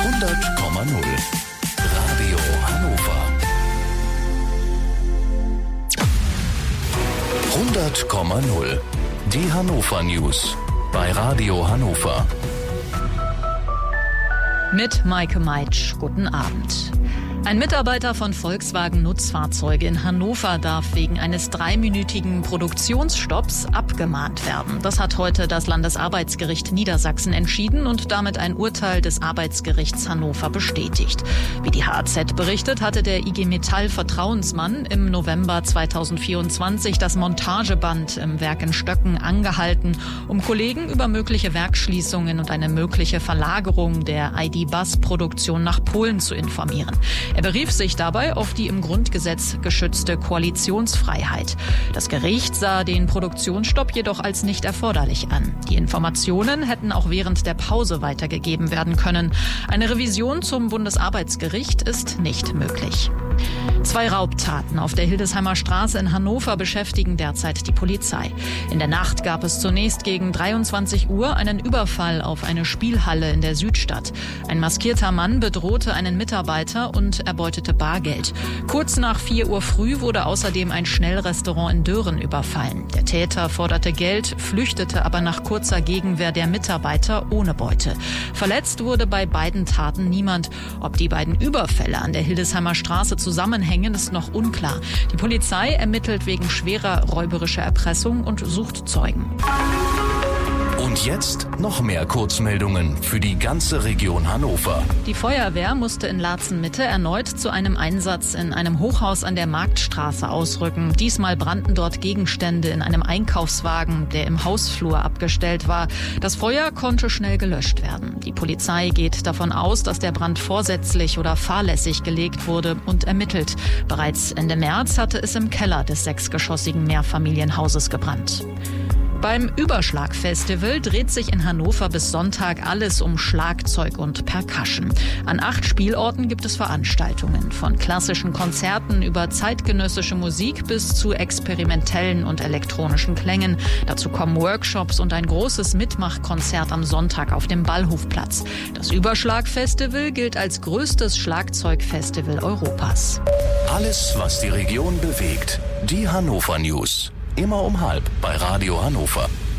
100,0 Radio Hannover. 100,0 Die Hannover News bei Radio Hannover. Mit Maike Meitsch, guten Abend. Ein Mitarbeiter von Volkswagen Nutzfahrzeuge in Hannover darf wegen eines 3-minütigen Produktionsstopps abgemahnt werden. Das hat heute das Landesarbeitsgericht Niedersachsen entschieden und damit ein Urteil des Arbeitsgerichts Hannover bestätigt. Wie die HAZ berichtet, hatte der IG Metall Vertrauensmann im November 2024 das Montageband im Werk in Stöcken angehalten, um Kollegen über mögliche Werksschließungen und eine mögliche Verlagerung der ID.Buzz-Produktion nach Polen zu informieren. Er berief sich dabei auf die im Grundgesetz geschützte Koalitionsfreiheit. Das Gericht sah den Produktionsstopp jedoch als nicht erforderlich an. Die Informationen hätten auch während der Pause weitergegeben werden können. Eine Revision zum Bundesarbeitsgericht ist nicht möglich. 2 Raubtaten auf der Hildesheimer Straße in Hannover beschäftigen derzeit die Polizei. In der Nacht gab es zunächst gegen 23 Uhr einen Überfall auf eine Spielhalle in der Südstadt. Ein maskierter Mann bedrohte einen Mitarbeiter und erbeutete Bargeld. Kurz nach 4 Uhr früh wurde außerdem ein Schnellrestaurant in Dören überfallen. Der Täter forderte Geld, flüchtete aber nach kurzer Gegenwehr der Mitarbeiter ohne Beute. Verletzt wurde bei beiden Taten niemand. Ob die beiden Überfälle an der Hildesheimer Straße zusammenhängen, ist noch unklar. Die Polizei ermittelt wegen schwerer räuberischer Erpressung und sucht Zeugen. Und jetzt noch mehr Kurzmeldungen für die ganze Region Hannover. Die Feuerwehr musste in Laatzen-Mitte erneut zu einem Einsatz in einem Hochhaus an der Marktstraße ausrücken. Diesmal brannten dort Gegenstände in einem Einkaufswagen, der im Hausflur abgestellt war. Das Feuer konnte schnell gelöscht werden. Die Polizei geht davon aus, dass der Brand vorsätzlich oder fahrlässig gelegt wurde und ermittelt. Bereits Ende März hatte es im Keller des 6-geschossigen Mehrfamilienhauses gebrannt. Beim Überschlag-Festival dreht sich in Hannover bis Sonntag alles um Schlagzeug und Percussion. An 8 Spielorten gibt es Veranstaltungen. Von klassischen Konzerten über zeitgenössische Musik bis zu experimentellen und elektronischen Klängen. Dazu kommen Workshops und ein großes Mitmachkonzert am Sonntag auf dem Ballhofplatz. Das Überschlag-Festival gilt als größtes Schlagzeugfestival Europas. Alles, was die Region bewegt. Die Hannover News. Immer um 12:30 bei Radio Hannover.